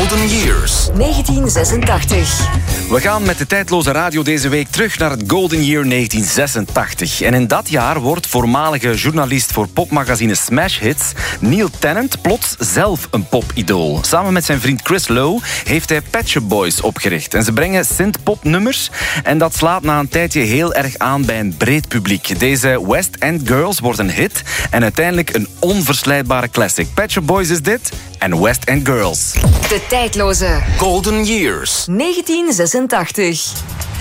Golden Years 1986. We gaan met de tijdloze radio deze week terug naar het Golden Year 1986. En in dat jaar wordt voormalige journalist voor popmagazine Smash Hits Neil Tennant plots zelf een popidool. Samen met zijn vriend Chris Lowe heeft hij Pet Shop Boys opgericht. En ze brengen synthpopnummers en dat slaat na een tijdje heel erg aan bij een breed publiek. Deze West End Girls wordt een hit en uiteindelijk een onverslijdbare classic. Pet Shop Boys is dit en West End Girls. De tijdloze Golden Years 1986.